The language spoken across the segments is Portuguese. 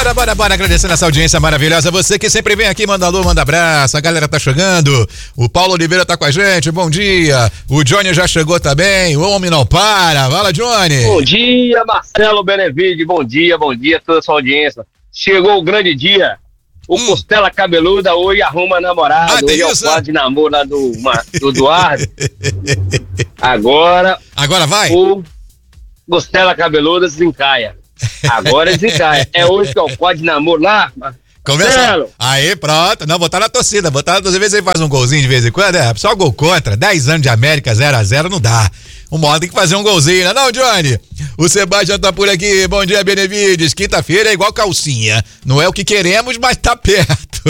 Bora agradecendo essa audiência maravilhosa. Você que sempre vem aqui, manda alô, manda abraço. A galera tá chegando. O Paulo Oliveira tá com a gente, bom dia. O Johnny já chegou também. O homem não para. Fala, Johnny. Bom dia, Marcelo Benevide. Bom dia a toda a sua audiência. Chegou o grande dia. O Costela Cabeluda hoje arruma namorado. Hoje é o quadro de namoro lá do Eduardo. Agora vai. O Costela Cabeluda desencaia. Agora desencaia. É hoje que é o quadro de namoro lá. Começa. Aí, pronto. Não, botar na torcida. Às vezes ele faz um golzinho de vez em quando. É só gol contra. 10 anos de América 0-0 não dá. Uma hora tem que fazer um golzinho, né? Não, Johnny? O Sebastião tá por aqui. Bom dia, Benevides. Quinta-feira é igual calcinha. Não é o que queremos, mas tá perto.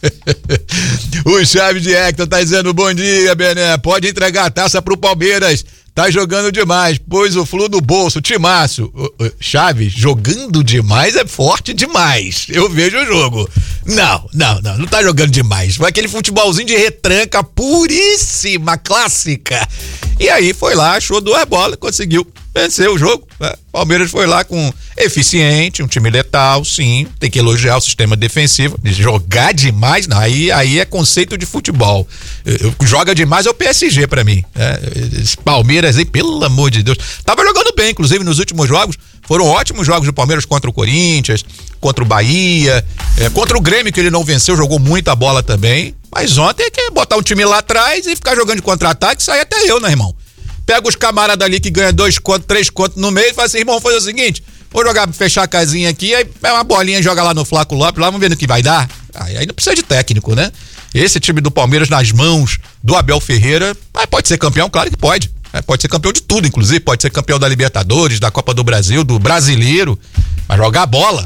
O Chaves de Hector tá dizendo bom dia, Bené. Pode entregar a taça pro Palmeiras. Tá jogando demais, pôs o Flu no bolso, timaço. Chaves, jogando demais é forte demais. Eu vejo o jogo. Não tá jogando demais. Foi aquele futebolzinho de retranca puríssima, clássica. E aí foi lá, achou 2 bolas, conseguiu vencer o jogo. Palmeiras foi lá com eficiente, um time letal, sim. Tem que elogiar o sistema defensivo. Jogar demais, não. Aí é conceito de futebol. Joga demais é o PSG pra mim. Esse Palmeiras aí, pelo amor de Deus. Tava jogando bem, inclusive nos últimos jogos. Foram ótimos jogos do Palmeiras contra o Corinthians, contra o Bahia, contra o Grêmio, que ele não venceu, jogou muita bola também. Mas ontem é que botar um time lá atrás e ficar jogando de contra-ataque, sai até eu, né, irmão? Pega os camaradas ali que ganham 2 contos, 3 contos no meio e fala assim, irmão, vamos fazer o seguinte, vou fechar a casinha aqui, aí pega uma bolinha e joga lá no Flaco Lopes, lá vamos ver no que vai dar. Aí não precisa de técnico, né? Esse time do Palmeiras nas mãos do Abel Ferreira, pode ser campeão? Claro que pode. Pode ser campeão de tudo, inclusive, pode ser campeão da Libertadores, da Copa do Brasil, do Brasileiro, mas jogar bola,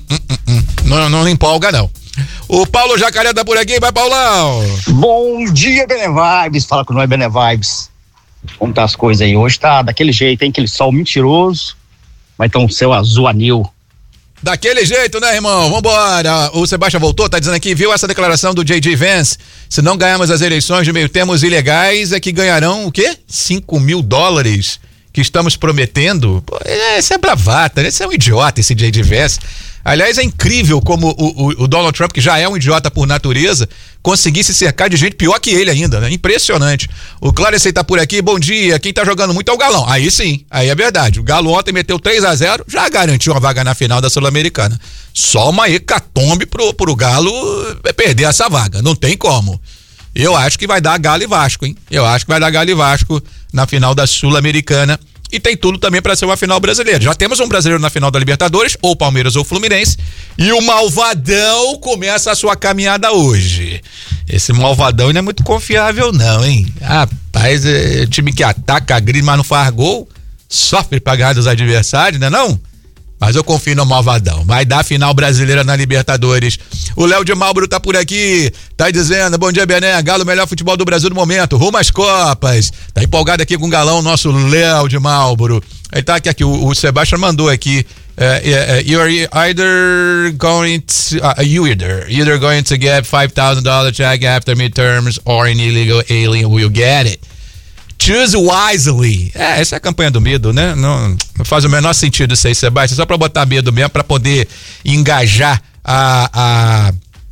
não empolga não. O Paulo Jacaré tá por aqui, vai, Paulão. Bom dia, Benevibes, fala que não é Benevibes. Como tá as coisas aí? Hoje tá daquele jeito, hein? Aquele sol mentiroso, vai ter um céu azul anil. Daquele jeito, né, irmão? Vambora. O Sebastião voltou, tá dizendo aqui, viu essa declaração do J.J. Vance? Se não ganharmos as eleições de meio termo, os ilegais é que ganharão o quê? $5.000 que estamos prometendo. Pô, esse é bravata, esse é um idiota, esse J.J. Vance. Aliás, é incrível como o Donald Trump, que já é um idiota por natureza, conseguisse cercar de gente pior que ele ainda, né? Impressionante. O Clarence tá por aqui, bom dia. Quem tá jogando muito é o Galão. Aí sim, aí é verdade. O Galo ontem meteu 3-0, já garantiu uma vaga na final da Sul-Americana. Só uma hecatombe pro Galo perder essa vaga, não tem como. Eu acho que vai dar Galo e Vasco, hein? Eu acho que vai dar Galo e Vasco na final da Sul-Americana. E tem tudo também para ser uma final brasileira. Já temos um brasileiro na final da Libertadores, ou Palmeiras ou Fluminense, e o Malvadão começa a sua caminhada hoje. Esse Malvadão não é muito confiável não, hein? Rapaz, é time que ataca, agride, mas não faz gol, sofre pra ganhar dos adversários, né não? Mas eu confio no Malvadão. Vai dar final brasileira na Libertadores. O Léo de Marlboro tá por aqui. Tá dizendo, bom dia, Bené. Galo, melhor futebol do Brasil no momento. Rumo às Copas. Tá empolgado aqui com o Galão, nosso Léo de Marlboro. Ele tá aqui. O Sebastião mandou aqui. You're either going to get $5,000 check after midterms or an illegal alien will get it. Choose wisely. Essa é a campanha do medo, né? Não faz o menor sentido isso aí, Sebastião. Só pra botar medo mesmo, pra poder engajar a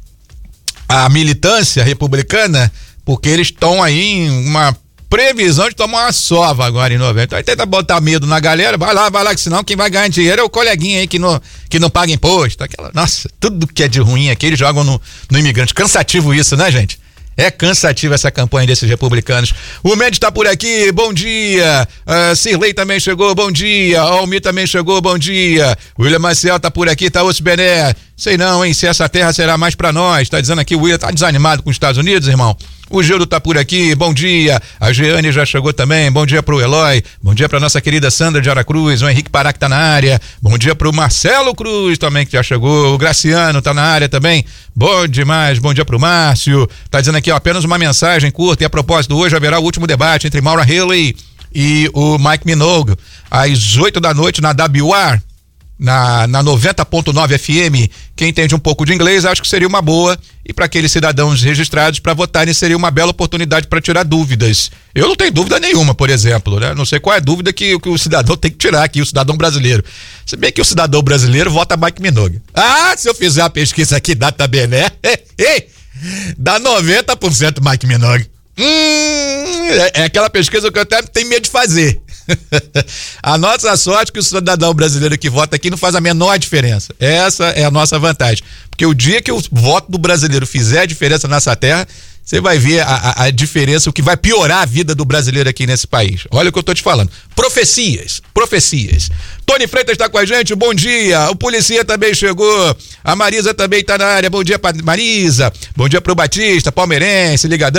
militância republicana, porque eles estão aí em uma previsão de tomar uma sova agora em novembro. Então, tenta botar medo na galera, vai lá, que senão quem vai ganhar dinheiro é o coleguinha aí que não paga imposto. Nossa, tudo que é de ruim aqui eles jogam no imigrante. Cansativo isso, né, gente? É cansativa essa campanha desses republicanos. O Mendes tá por aqui, bom dia. Cirlei também chegou, bom dia. Almir também chegou, bom dia. William Maciel tá por aqui, Taúcio Bené. Sei não, hein, se essa terra será mais pra nós. Tá dizendo aqui, o William tá desanimado com os Estados Unidos, irmão. O Gildo tá por aqui, bom dia. A Jeane já chegou também, bom dia pro Eloy. Bom dia pra nossa querida Sandra de Aracruz. O Henrique Pará que tá na área. Bom dia pro Marcelo Cruz também que já chegou. O Graciano tá na área também. Bom demais, bom dia pro Márcio. Tá dizendo aqui, ó, apenas uma mensagem curta. E a propósito, hoje haverá o último debate entre Maura Healey e o Mike Minogue às 8 da noite na WR. na 90.9 FM, quem entende um pouco de inglês, acho que seria uma boa, e para aqueles cidadãos registrados para votarem seria uma bela oportunidade para tirar dúvidas. Eu não tenho dúvida nenhuma, por exemplo, né? Não sei qual é a dúvida que o cidadão tem que tirar aqui, o cidadão brasileiro. Se bem que o cidadão brasileiro vota Mike Minogue. Se eu fizer a pesquisa aqui, dá também, né? Dá 90% Mike Minogue. É aquela pesquisa que eu até tenho medo de fazer. A nossa sorte é que o cidadão brasileiro que vota aqui não faz a menor diferença. Essa é a nossa vantagem. Porque o dia que o voto do brasileiro fizer a diferença nessa terra, você vai ver a diferença, o que vai piorar a vida do brasileiro aqui nesse país. Olha o que eu tô te falando. Profecias. Tony Freitas está com a gente, bom dia. O Policia também chegou. A Marisa também está na área. Bom dia pra Marisa. Bom dia pro Batista, palmeirense, ligadão.